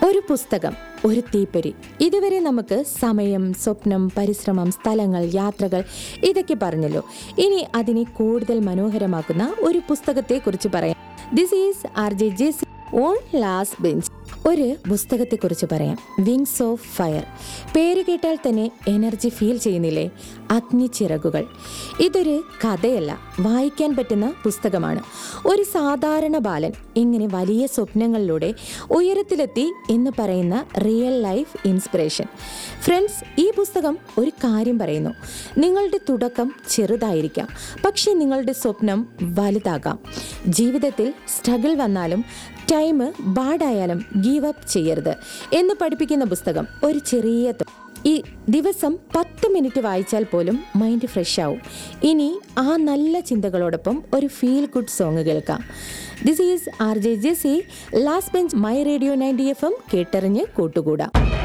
ഒരു പുസ്തകം, ഒരു തീപ്പൊരി. ഇതുവരെ നമുക്ക് സമയം, സ്വപ്നം, പരിശ്രമം, സ്ഥലങ്ങൾ, യാത്രകൾ ഇതൊക്കെ പറഞ്ഞല്ലോ. ഇനി അതിനെ കൂടുതൽ മനോഹരമാക്കുന്ന ഒരു പുസ്തകത്തെക്കുറിച്ച് പറയാം. This is RJ JC on last bench. ഒരു പുസ്തകത്തെക്കുറിച്ച് പറയാം. Wings of fire. പേര് കേട്ടാൽ തന്നെ എനർജി ഫീൽ ചെയ്യുന്നില്ലേ? അഗ്നിച്ചിറകുകൾ. ഇതൊരു കഥയല്ല, വായിക്കാൻ പറ്റുന്ന പുസ്തകമാണ്. ഒരു സാധാരണ ബാലൻ ഇങ്ങനെ വലിയ സ്വപ്നങ്ങളിലൂടെ ഉയരത്തിലെത്തി എന്ന് പറയുന്ന റിയൽ ലൈഫ് ഇൻസ്പിറേഷൻ. ഫ്രണ്ട്സ്, ഈ പുസ്തകം ഒരു കാര്യം പറയുന്നു. നിങ്ങളുടെ തുടക്കം ചെറുതായിരിക്കാം, പക്ഷേ നിങ്ങളുടെ സ്വപ്നം വലുതാകാം. ജീവിതത്തിൽ സ്ട്രഗിൾ വന്നാലും ടൈം ബാഡായാലും ഗീവ് അപ്പ് ചെയ്യരുത് എന്ന് പഠിപ്പിക്കുന്ന പുസ്തകം. ഒരു ചെറിയ ഈ ദിവസം 10 മിനിറ്റ് വായിച്ചാൽ പോലും മൈൻഡ് ഫ്രഷ് ആവും. ഇനി ആ നല്ല ചിന്തകളോടൊപ്പം ഒരു ഫീൽ ഗുഡ് സോങ് കേൾക്കാം. This is RJ JC last bench my radio 90 FM. കേട്ടറിഞ്ഞ് കൂട്ടുകൂടാം.